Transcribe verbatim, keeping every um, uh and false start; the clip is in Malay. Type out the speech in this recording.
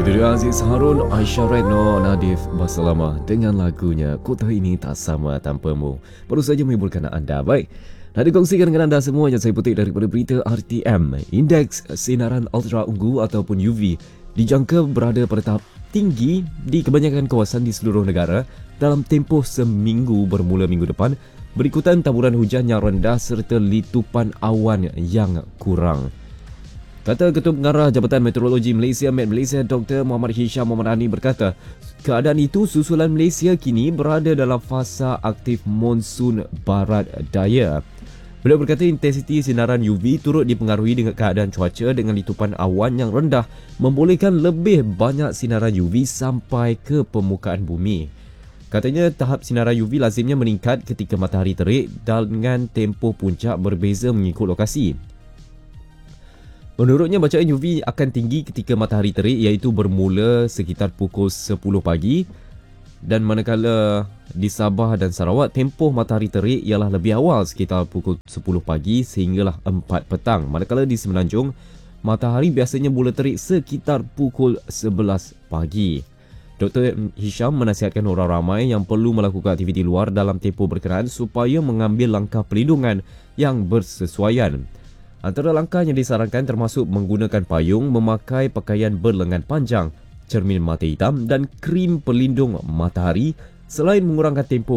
Video Aziz Harun, Aisyah Retno, Nadif Basalama dengan lagunya Kota Ini Tak Sama Tanpamu. Baru saja menghiburkan anda. Baik, nak dikongsikan dengan anda semua yang saya petik daripada berita R T M. Indeks sinaran ultra ungu ataupun U V dijangka berada pada tahap tinggi di kebanyakan kawasan di seluruh negara dalam tempoh seminggu bermula minggu depan, berikutan taburan hujan yang rendah serta litupan awan yang kurang. Kata Ketua Pengarah Jabatan Meteorologi Malaysia Met Malaysia Doktor Muhammad Hisham Muhammad Ani berkata, keadaan itu susulan Malaysia kini berada dalam fasa aktif monsun barat daya. Beliau berkata intensiti sinaran U V turut dipengaruhi dengan keadaan cuaca dengan litupan awan yang rendah membolehkan lebih banyak sinaran U V sampai ke permukaan bumi. Katanya tahap sinaran U V lazimnya meningkat ketika matahari terik dengan tempoh puncak berbeza mengikut lokasi. Menurutnya, bacaan U V akan tinggi ketika matahari terik iaitu bermula sekitar pukul sepuluh pagi, dan manakala di Sabah dan Sarawak tempoh matahari terik ialah lebih awal sekitar pukul sepuluh pagi sehinggalah empat petang. Manakala di Semenanjung, matahari biasanya mula terik sekitar pukul sebelas pagi. Doktor Hisham menasihatkan orang ramai yang perlu melakukan aktiviti luar dalam tempoh berkenaan supaya mengambil langkah pelindungan yang bersesuaian. Antara langkah yang disarankan termasuk menggunakan payung, memakai pakaian berlengan panjang, cermin mata hitam dan krim pelindung matahari selain mengurangkan tempoh